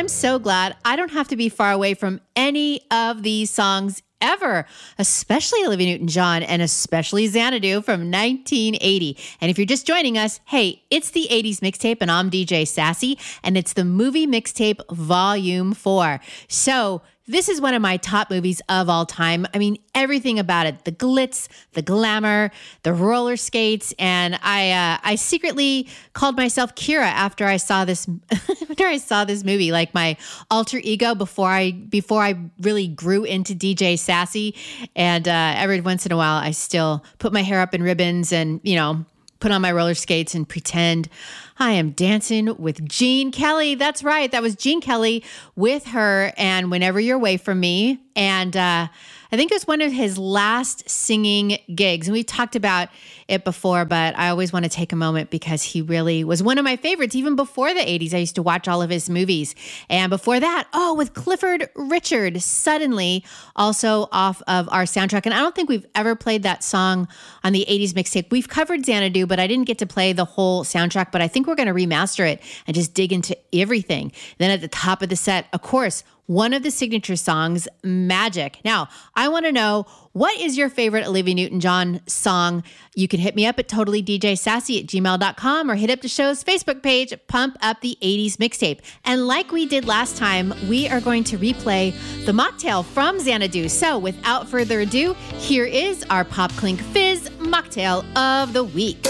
so glad I don't have to be far away from any of these songs ever, especially Olivia Newton-John and especially Xanadu from 1980. And if you're just joining us, hey, it's the 80s mixtape and I'm DJ Sassy and it's the movie mixtape volume 4. So this is one of my top movies of all time. I mean, everything about it, the glitz, the glamour, the roller skates. And I secretly called myself Kira after I saw this, movie, like my alter ego before I really grew into DJ Sassy. And every once in a while, I still put my hair up in ribbons and, put on my roller skates and pretend I am dancing with Gene Kelly. That's right. That was Gene Kelly with her and Whenever You're Away From Me. And I think it was one of his last singing gigs. And we've talked about it before, but I always want to take a moment because he really was one of my favorites. Even before the 80s, I used to watch all of his movies. And before that, with Clifford Richard, Suddenly, also off of our soundtrack. And I don't think we've ever played that song on the 80s mixtape. We've covered Xanadu, but I didn't get to play the whole soundtrack. But I think we're going to remaster it and just dig into everything. Then at the top of the set, of course, one of the signature songs, Magic. Now, I want to know, what is your favorite Olivia Newton-John song? You can hit me up at totallydjsassy@gmail.com or hit up the show's Facebook page, Pump Up the 80s Mixtape. And like we did last time, we are going to replay the mocktail from Xanadu. So without further ado, here is our Pop Clink Fizz mocktail of the week.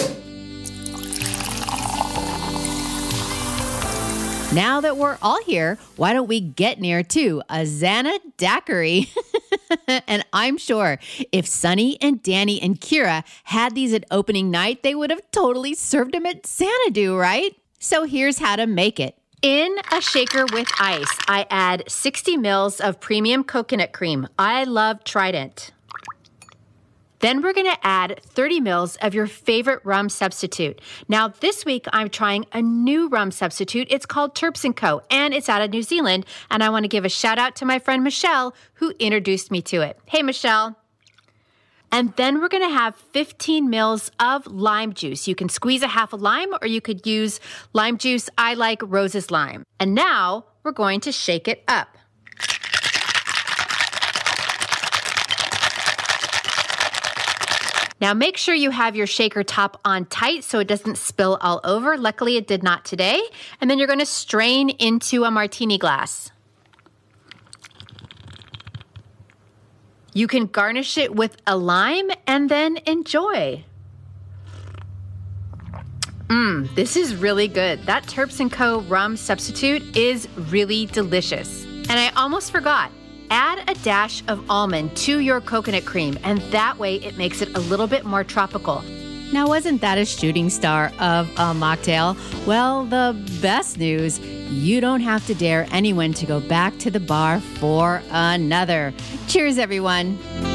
Now that we're all here, why don't we get near to a Xana daiquiri? And I'm sure if Sunny and Danny and Kira had these at opening night, they would have totally served them at Xanadu, right? So here's how to make it. In a shaker with ice, I add 60 mils of premium coconut cream. I love Trident. Then we're going to add 30 mils of your favorite rum substitute. Now, this week, I'm trying a new rum substitute. It's called Terps & Co., and it's out of New Zealand. And I want to give a shout out to my friend Michelle, who introduced me to it. Hey, Michelle. And then we're going to have 15 mils of lime juice. You can squeeze a half a lime, or you could use lime juice. I like Rose's lime. And now we're going to shake it up. Now make sure you have your shaker top on tight so it doesn't spill all over. Luckily, it did not today. And then you're going to strain into a martini glass. You can garnish it with a lime and then enjoy. This is really good. That Terps & Co. rum substitute is really delicious. And I almost forgot. Add a dash of almond to your coconut cream, and that way it makes it a little bit more tropical. Now, wasn't that a shooting star of a mocktail? Well, the best news, you don't have to dare anyone to go back to the bar for another. Cheers, everyone.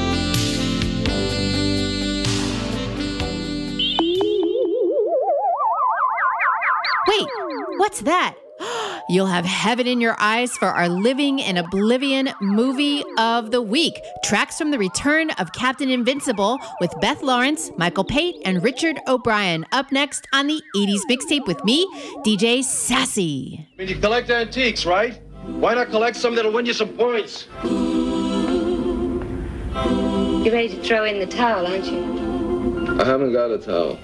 Wait, what's that? You'll have heaven in your eyes for our Living in Oblivion movie of the week. Tracks from the return of Captain Invincible with Beth Lawrence, Michael Pate, and Richard O'Brien. Up next on the 80s Mixtape with me, DJ Sassy. I mean, you collect antiques, right? Why not collect some that'll win you some points? You're ready to throw in the towel, aren't you? I haven't got a towel.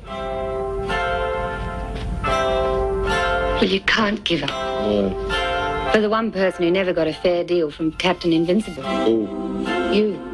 Well, you can't give up. Why? For the one person who never got a fair deal from Captain Invincible. Who? You.